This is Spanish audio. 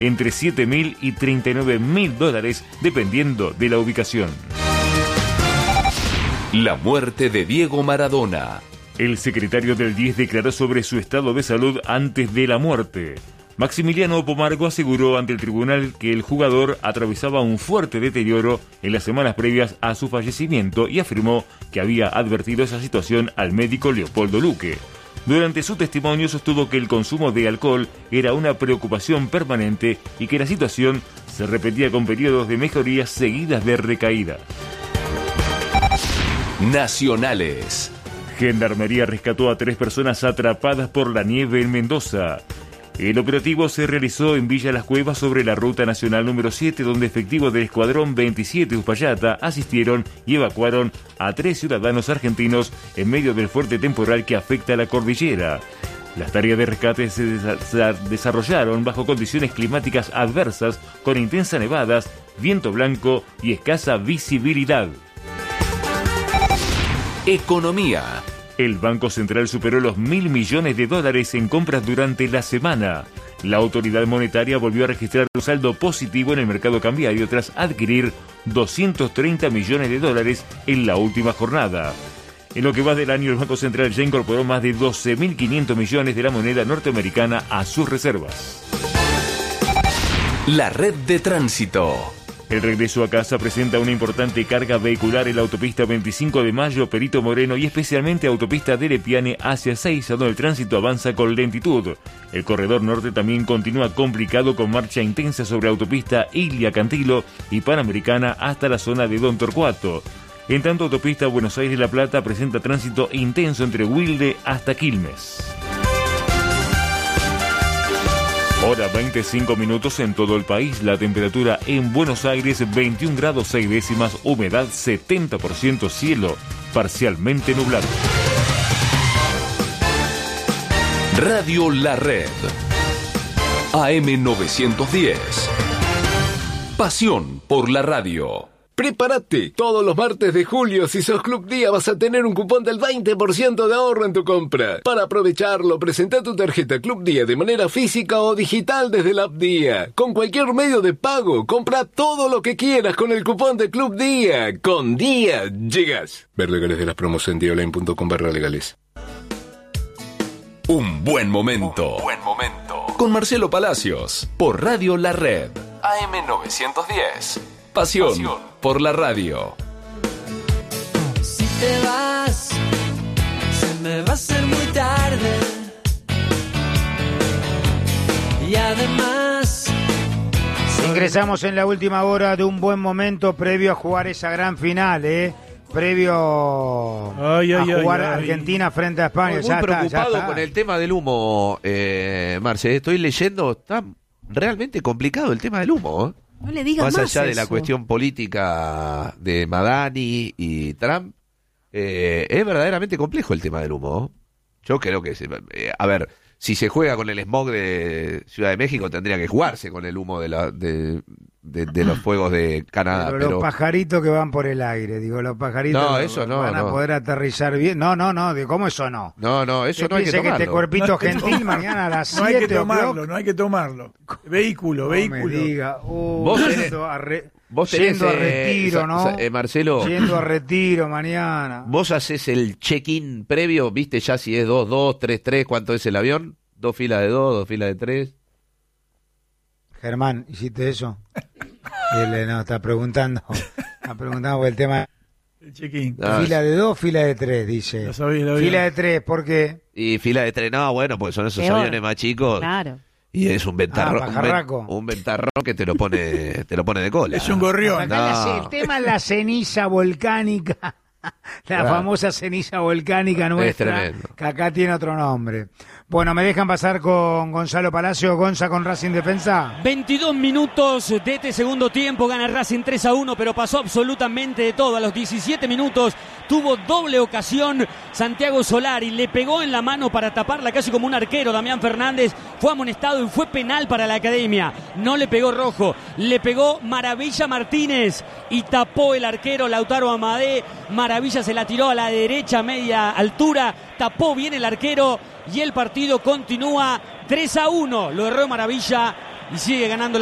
entre $7.000 y $39.000, dependiendo de la ubicación. La muerte de Diego Maradona. El secretario del 10 declaró sobre su estado de salud antes de la muerte. Maximiliano Pomargo aseguró ante el tribunal que el jugador atravesaba un fuerte deterioro en las semanas previas a su fallecimiento y afirmó que había advertido esa situación al médico Leopoldo Luque. Durante su testimonio sostuvo que el consumo de alcohol era una preocupación permanente y que la situación se repetía con periodos de mejorías seguidas de recaída. Nacionales. Gendarmería rescató a 3 personas atrapadas por la nieve en Mendoza. El operativo se realizó en Villa Las Cuevas sobre la ruta nacional número 7, donde efectivos del Escuadrón 27 Uspallata asistieron y evacuaron a 3 ciudadanos argentinos en medio del fuerte temporal que afecta a la cordillera. Las tareas de rescate se desarrollaron bajo condiciones climáticas adversas, con intensas nevadas, viento blanco y escasa visibilidad. Economía. El Banco Central superó los $1.000 millones en compras durante la semana. La autoridad monetaria volvió a registrar un saldo positivo en el mercado cambiario tras adquirir $230 millones en la última jornada. En lo que va del año, el Banco Central ya incorporó más de 12.500 millones de la moneda norteamericana a sus reservas. La red de tránsito. El regreso a casa presenta una importante carga vehicular en la autopista 25 de Mayo, Perito Moreno y especialmente autopista de Lepiane hacia Seiza, donde el tránsito avanza con lentitud. El corredor norte también continúa complicado con marcha intensa sobre autopista Ilia Cantilo y Panamericana hasta la zona de Don Torcuato. En tanto, autopista Buenos Aires-La Plata presenta tránsito intenso entre Wilde hasta Quilmes. Hora 25 minutos en todo el país. La temperatura en Buenos Aires 21 grados 6 décimas, humedad 70%, cielo parcialmente nublado. Radio La Red. AM 910. Pasión por la radio. ¡Prepárate! Todos los martes de julio, si sos Club Día, vas a tener un cupón del 20% de ahorro en tu compra. Para aprovecharlo, presenta tu tarjeta Club Día de manera física o digital desde la app Día. Con cualquier medio de pago, compra todo lo que quieras con el cupón de Club Día. Con Día llegas. Ver legales de las promos en diaonline.com/legales. Un buen momento. Con Marcelo Palacios, por Radio La Red. AM 910. Pasión por la radio. Si te vas, se me va a hacer muy tarde. Y además... Ingresamos en la última hora de un buen momento previo a jugar esa gran final, previo a jugar Argentina frente a España. Muy preocupado con el tema del humo, Marce. Estoy leyendo, está realmente complicado el tema del humo, No le digas más más allá de eso. la cuestión política de Madani y Trump, es verdaderamente complejo el tema del humo. Yo creo que, a ver, si se juega con el smog de Ciudad de México, tendría que jugarse con el humo de los fuegos de Canadá. Pero los pajaritos que van por el aire, los pajaritos No, eso no, van a poder aterrizar bien. No, ¿cómo eso no? No, eso no hay que tomarlo. Que este cuerpito gentil mañana a las 7 no hay que tomarlo, no hay que tomarlo. Vehículo. Me diga, vos yendo a retiro, ¿no? Marcelo. Yendo a retiro mañana. Vos haces el check-in previo, viste ya si es 2-2, 3-3, ¿cuánto es el avión? 2 filas de 2, 2 filas de 3. Germán, ¿hiciste eso? No, está preguntando por el tema. El check-in. Fila de 2, fila de 3, dice. Lo sabía. Fila de 3, ¿por qué? Y fila de 3, no, bueno, pues son esos aviones más chicos. Claro. Y es un ventarrón, pajarraco. un ventarrón que te lo pone de cola. Es un gorrión. El tema es la ceniza volcánica. La famosa ceniza volcánica nuestra, que acá tiene otro nombre. Bueno, ¿me dejan pasar con Gonzalo Palacio? Gonza con Racing Defensa. 22 minutos de este segundo tiempo, gana Racing 3-1, pero pasó absolutamente de todo. A los 17 minutos tuvo doble ocasión Santiago Solari, le pegó en la mano para taparla casi como un arquero. Damián Fernández fue amonestado y fue penal para la Academia. No le pegó Rojo, le pegó Maravilla Martínez y tapó el arquero Lautaro Amadé. Maravilla se la tiró a la derecha a media altura, tapó bien el arquero y el partido continúa 3-1. Lo erró Maravilla, y sigue ganando